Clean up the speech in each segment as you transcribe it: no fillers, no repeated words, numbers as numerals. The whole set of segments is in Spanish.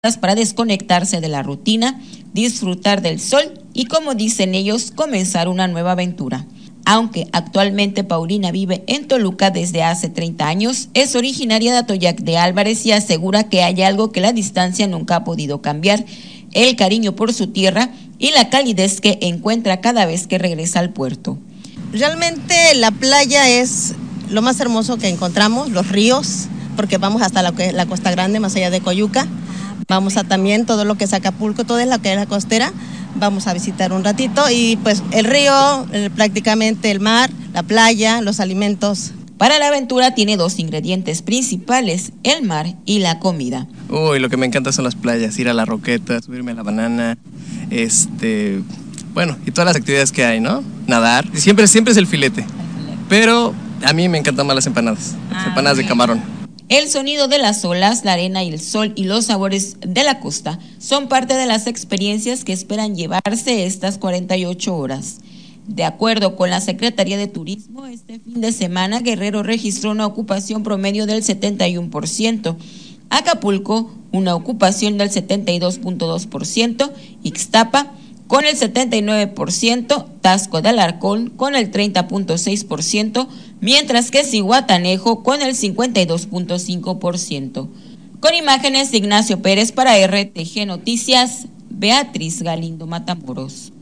para desconectarse de la rutina, disfrutar del sol y, como dicen ellos, comenzar una nueva aventura. Aunque actualmente Paulina vive en Toluca desde hace 30 años, es originaria de Atoyac de Álvarez y asegura que hay algo que la distancia nunca ha podido cambiar: el cariño por su tierra y la calidez que encuentra cada vez que regresa al puerto. Realmente la playa es lo más hermoso que encontramos, los ríos, porque vamos hasta la Costa Grande, más allá de Coyuca. Vamos a también todo lo que es Acapulco, todo es lo que es la costera. Vamos a visitar un ratito y pues el río, prácticamente el mar, la playa, los alimentos. Para la aventura tiene dos ingredientes principales: el mar y la comida. Uy, lo que me encanta son las playas, ir a la Roqueta, subirme a la Banana, bueno, y todas las actividades que hay, ¿no? Nadar, siempre es el filete, pero a mí me encantan más las empanadas de camarón. El sonido de las olas, la arena y el sol y los sabores de la costa son parte de las experiencias que esperan llevarse estas 48 horas. De acuerdo con la Secretaría de Turismo, este fin de semana Guerrero registró una ocupación promedio del 71%, Acapulco una ocupación del 72.2%, Ixtapa con el 79%, Taxco de Alarcón con el 30.6%, mientras que Zihuatanejo con el 52.5%. Con imágenes de Ignacio Pérez para RTG Noticias, Beatriz Galindo Matamoros.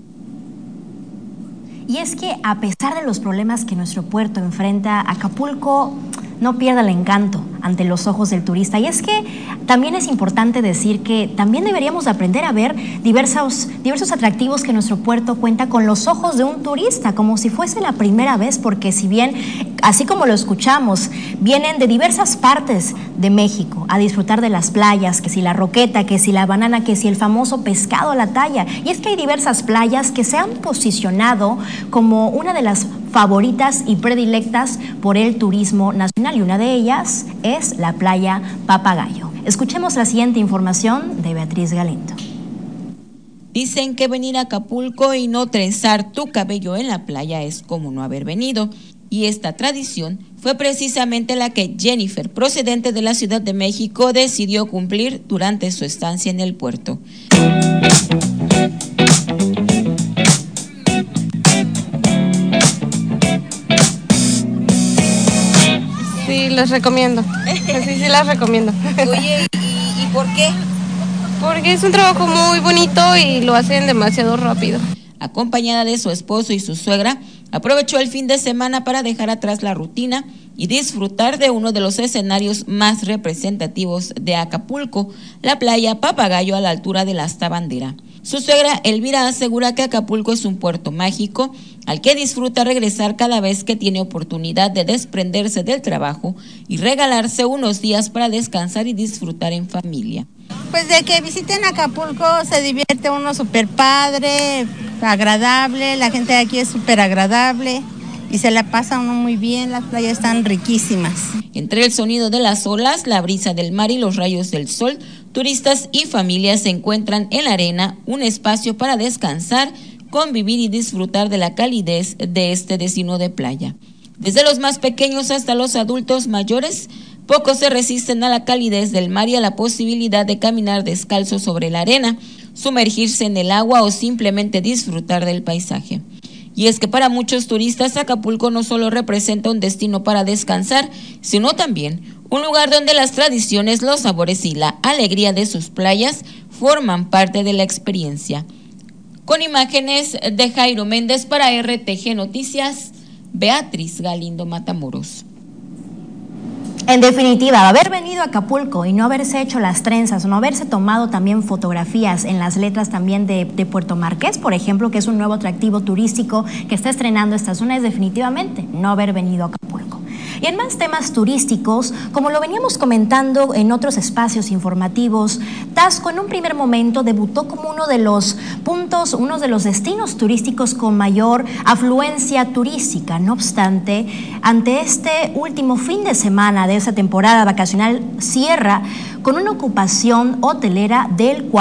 Y es que a pesar de los problemas que nuestro puerto enfrenta, Acapulco no pierde el encanto ante los ojos del turista. Y es que también es importante decir que también deberíamos aprender a ver diversos atractivos que nuestro puerto cuenta con los ojos de un turista, como si fuese la primera vez, porque si bien, así como lo escuchamos, vienen de diversas partes de México a disfrutar de las playas, que si la Roqueta, que si la Banana, que si el famoso pescado a la talla. Y es que hay diversas playas que se han posicionado como una de las favoritas y predilectas por el turismo nacional, y una de ellas es la playa Papagayo. Escuchemos la siguiente información de Beatriz Galindo. Dicen que venir a Acapulco y no trenzar tu cabello en la playa es como no haber venido, y esta tradición fue precisamente la que Jennifer, procedente de la Ciudad de México, decidió cumplir durante su estancia en el puerto. Sí, les recomiendo. Sí, las recomiendo. Oye, ¿y por qué? Porque es un trabajo muy bonito y lo hacen demasiado rápido. Acompañada de su esposo y su suegra, aprovechó el fin de semana para dejar atrás la rutina y disfrutar de uno de los escenarios más representativos de Acapulco, la playa Papagayo a la altura de la Asta Bandera. Su suegra Elvira asegura que Acapulco es un puerto mágico al que disfruta regresar cada vez que tiene oportunidad de desprenderse del trabajo y regalarse unos días para descansar y disfrutar en familia. Pues de que visiten Acapulco se divierte uno súper padre, agradable, la gente de aquí es súper agradable y se la pasa uno muy bien, las playas están riquísimas. Entre el sonido de las olas, la brisa del mar y los rayos del sol, turistas y familias se encuentran en la arena, un espacio para descansar, convivir y disfrutar de la calidez de este destino de playa. Desde los más pequeños hasta los adultos mayores, pocos se resisten a la calidez del mar y a la posibilidad de caminar descalzo sobre la arena, sumergirse en el agua o simplemente disfrutar del paisaje. Y es que para muchos turistas Acapulco no solo representa un destino para descansar, sino también un lugar donde las tradiciones, los sabores y la alegría de sus playas forman parte de la experiencia. Con imágenes de Jairo Méndez para RTG Noticias, Beatriz Galindo Matamoros. En definitiva, haber venido a Acapulco y no haberse hecho las trenzas, no haberse tomado también fotografías en las letras también de Puerto Marqués, por ejemplo, que es un nuevo atractivo turístico que está estrenando esta zona, es definitivamente no haber venido a Acapulco. Y en más temas turísticos, como lo veníamos comentando en otros espacios informativos, Taxco en un primer momento debutó como uno de los destinos turísticos con mayor afluencia turística. No obstante, ante este último fin de semana de esa temporada vacacional, cierra con una ocupación hotelera del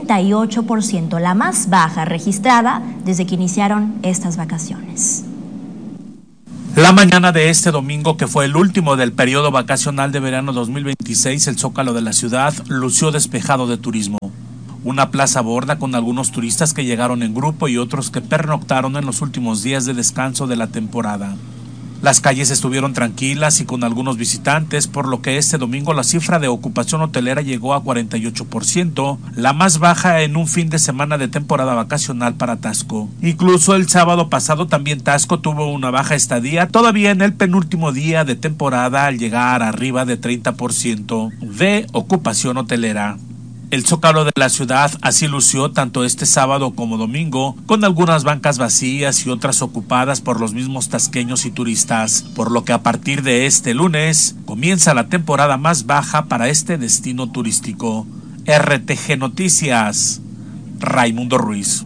48%, la más baja registrada desde que iniciaron estas vacaciones. La mañana de este domingo, que fue el último del periodo vacacional de verano 2026, el Zócalo de la ciudad lució despejado de turismo. Una plaza borda con algunos turistas que llegaron en grupo y otros que pernoctaron en los últimos días de descanso de la temporada. Las calles estuvieron tranquilas y con algunos visitantes, por lo que este domingo la cifra de ocupación hotelera llegó a 48%, la más baja en un fin de semana de temporada vacacional para Taxco. Incluso el sábado pasado también Taxco tuvo una baja estadía, todavía en el penúltimo día de temporada, al llegar arriba de 30% de ocupación hotelera. El Zócalo de la ciudad así lució tanto este sábado como domingo, con algunas bancas vacías y otras ocupadas por los mismos tasqueños y turistas, por lo que a partir de este lunes comienza la temporada más baja para este destino turístico. RTG Noticias, Raimundo Ruiz.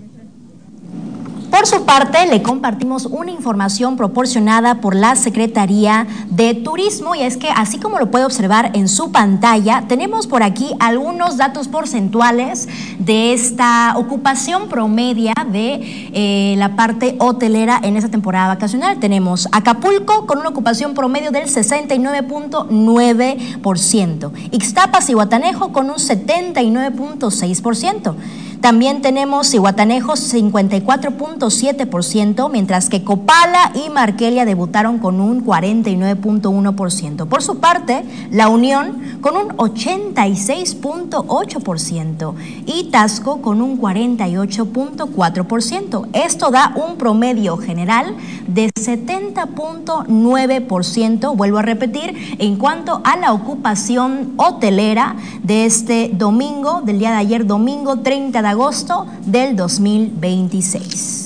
Por su parte, le compartimos una información proporcionada por la Secretaría de Turismo, y es que, así como lo puede observar en su pantalla, tenemos por aquí algunos datos porcentuales de esta ocupación promedia de la parte hotelera en esta temporada vacacional. Tenemos Acapulco con una ocupación promedio del 69.9%, Ixtapas y Guatanejo con un 79.6%. También tenemos Zihuatanejo 54.7%, mientras que Copala y Marquelia debutaron con un 49.1%. Por su parte, La Unión con un 86.8% y Taxco con un 48.4%. Esto da un promedio general de 70.9%, vuelvo a repetir, en cuanto a la ocupación hotelera de este domingo, del día de ayer, domingo 30 de agosto del 2026.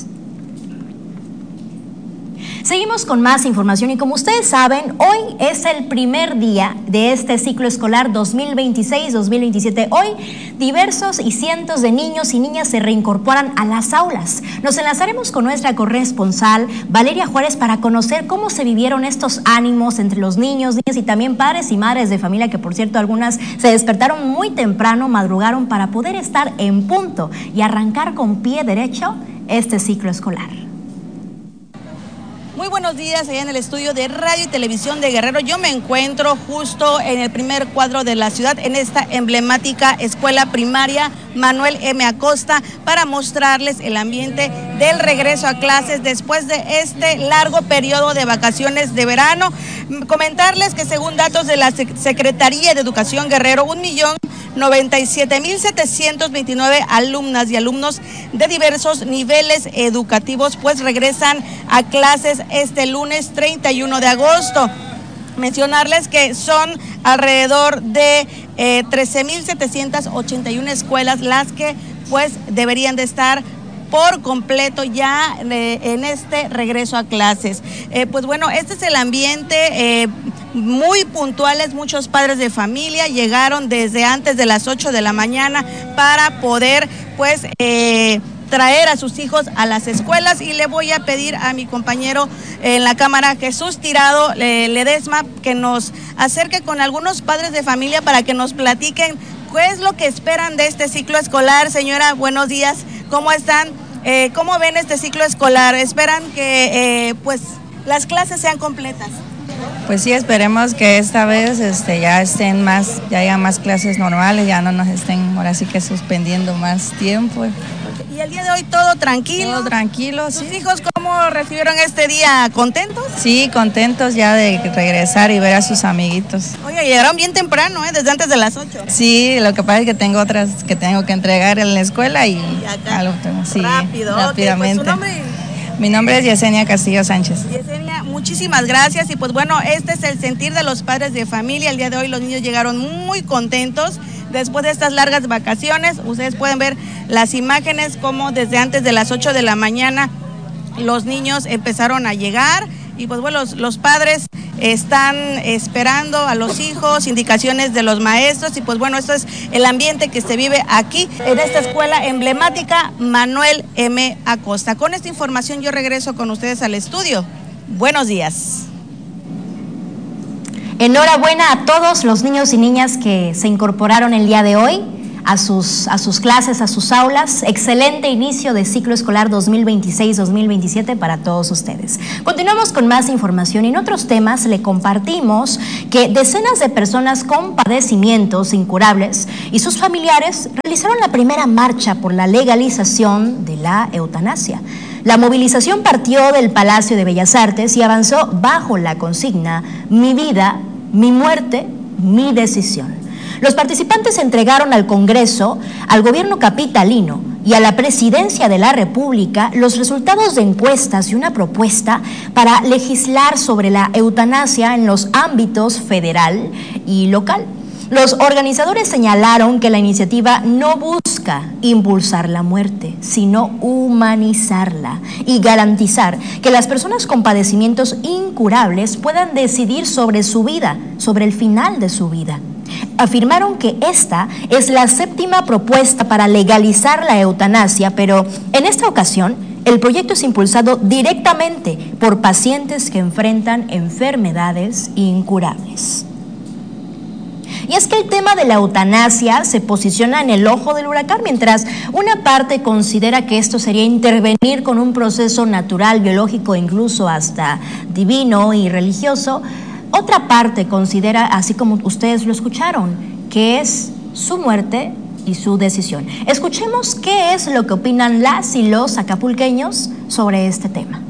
Seguimos con más información y, como ustedes saben, hoy es el primer día de este ciclo escolar 2026-2027. Hoy diversos y cientos de niños y niñas se reincorporan a las aulas. Nos enlazaremos con nuestra corresponsal Valeria Juárez para conocer cómo se vivieron estos ánimos entre los niños, niñas y también padres y madres de familia, que por cierto algunas se despertaron muy temprano, madrugaron para poder estar en punto y arrancar con pie derecho este ciclo escolar. Muy buenos días, allá en el estudio de Radio y Televisión de Guerrero. Yo me encuentro justo en el primer cuadro de la ciudad, en esta emblemática escuela primaria Manuel M. Acosta, para mostrarles el ambiente del regreso a clases después de este largo periodo de vacaciones de verano. Comentarles que, según datos de la Secretaría de Educación Guerrero, 1,097,729 alumnas y alumnos de diversos niveles educativos pues regresan a clases este lunes 31 de agosto. Mencionarles que son alrededor de 13,781 escuelas las que pues deberían de estar por completo ya en este regreso a clases. Pues bueno, este es el ambiente. Muy puntuales, muchos padres de familia llegaron desde antes de las 8 de la mañana para poder pues traer a sus hijos a las escuelas, y le voy a pedir a mi compañero en la cámara, Jesús Tirado Ledesma, que nos acerque con algunos padres de familia para que nos platiquen qué es lo que esperan de este ciclo escolar. Señora, buenos días, ¿cómo están? ¿Cómo ven este ciclo escolar? ¿Esperan que pues las clases sean completas? Pues sí, esperemos que esta vez ya haya más clases normales, ya no nos estén ahora sí que suspendiendo más tiempo. Y el día de hoy todo tranquilo. Todo tranquilo, ¿Sus hijos cómo recibieron este día? ¿Contentos? Sí, contentos ya de regresar y ver a sus amiguitos. Oye, llegaron bien temprano, desde antes de las 8. Sí, lo que pasa es que tengo otras que tengo que entregar en la escuela y algo tengo, sí, rápidamente. Okay, pues, ¿su nombre? Mi nombre es Yesenia Castillo Sánchez. Yesenia, muchísimas gracias. Y pues bueno, este es el sentir de los padres de familia. El día de hoy los niños llegaron muy contentos después de estas largas vacaciones. Ustedes pueden ver las imágenes como desde antes de las 8 de la mañana los niños empezaron a llegar. Y pues bueno, los padres están esperando a los hijos, indicaciones de los maestros, y pues bueno, esto es el ambiente que se vive aquí en esta escuela emblemática Manuel M. Acosta. Con esta información yo regreso con ustedes al estudio. Buenos días. Enhorabuena a todos los niños y niñas que se incorporaron el día de hoy a sus clases, a sus aulas. Excelente inicio de ciclo escolar 2026-2027 para todos ustedes. Continuamos con más información y en otros temas le compartimos que decenas de personas con padecimientos incurables y sus familiares realizaron la primera marcha por la legalización de la eutanasia. La movilización partió del Palacio de Bellas Artes y avanzó bajo la consigna "Mi vida, mi muerte, mi decisión". Los participantes entregaron al Congreso, al gobierno capitalino y a la Presidencia de la República los resultados de encuestas y una propuesta para legislar sobre la eutanasia en los ámbitos federal y local. Los organizadores señalaron que la iniciativa no busca impulsar la muerte, sino humanizarla y garantizar que las personas con padecimientos incurables puedan decidir sobre su vida, sobre el final de su vida. Afirmaron que esta es la 7ª propuesta para legalizar la eutanasia, pero en esta ocasión el proyecto es impulsado directamente por pacientes que enfrentan enfermedades incurables. Y es que el tema de la eutanasia se posiciona en el ojo del huracán, mientras una parte considera que esto sería intervenir con un proceso natural, biológico, incluso hasta divino y religioso. Otra parte considera, así como ustedes lo escucharon, que es su muerte y su decisión. Escuchemos qué es lo que opinan las y los acapulqueños sobre este tema.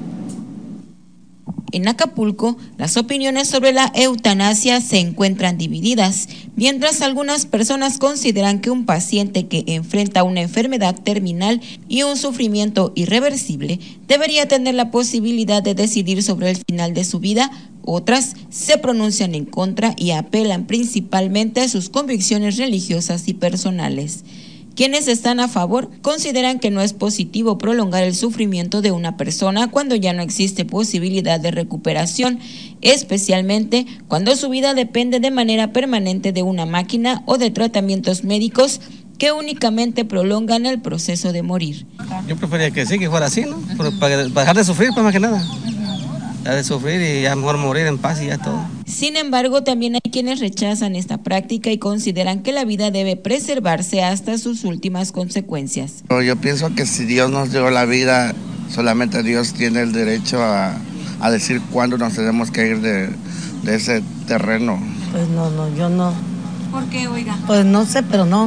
En Acapulco, las opiniones sobre la eutanasia se encuentran divididas, mientras algunas personas consideran que un paciente que enfrenta una enfermedad terminal y un sufrimiento irreversible debería tener la posibilidad de decidir sobre el final de su vida. Otras se pronuncian en contra y apelan principalmente a sus convicciones religiosas y personales. Quienes están a favor consideran que no es positivo prolongar el sufrimiento de una persona cuando ya no existe posibilidad de recuperación, especialmente cuando su vida depende de manera permanente de una máquina o de tratamientos médicos que únicamente prolongan el proceso de morir. Yo preferiría que sí, que fuera así, ¿no? Para dejar de sufrir, pues más que nada. Ya de sufrir y ya mejor morir en paz y ya todo. Sin embargo, también hay quienes rechazan esta práctica y consideran que la vida debe preservarse hasta sus últimas consecuencias. Yo pienso que si Dios nos dio la vida, solamente Dios tiene el derecho a decir cuándo nos tenemos que ir de ese terreno. Pues no, yo no. ¿Por qué, oiga? Pues no sé, pero no.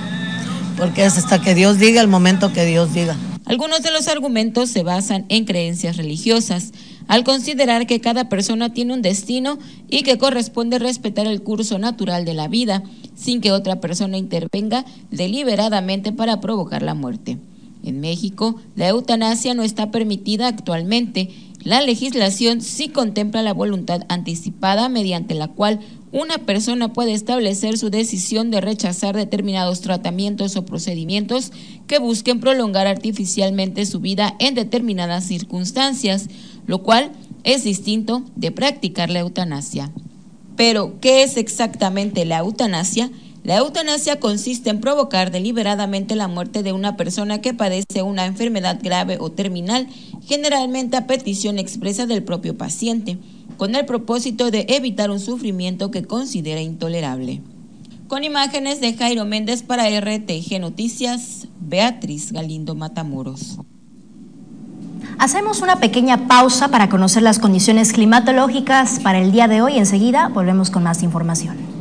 Porque es hasta que Dios diga, el momento que Dios diga. Algunos de los argumentos se basan en creencias religiosas, al considerar que cada persona tiene un destino y que corresponde respetar el curso natural de la vida, sin que otra persona intervenga deliberadamente para provocar la muerte. En México, la eutanasia no está permitida actualmente. La legislación sí contempla la voluntad anticipada, mediante la cual una persona puede establecer su decisión de rechazar determinados tratamientos o procedimientos que busquen prolongar artificialmente su vida en determinadas circunstancias, lo cual es distinto de practicar la eutanasia. Pero, ¿qué es exactamente la eutanasia? La eutanasia consiste en provocar deliberadamente la muerte de una persona que padece una enfermedad grave o terminal, generalmente a petición expresa del propio paciente, con el propósito de evitar un sufrimiento que considera intolerable. Con imágenes de Jairo Méndez para RTG Noticias, Beatriz Galindo Matamoros. Hacemos una pequeña pausa para conocer las condiciones climatológicas para el día de hoy. Enseguida volvemos con más información.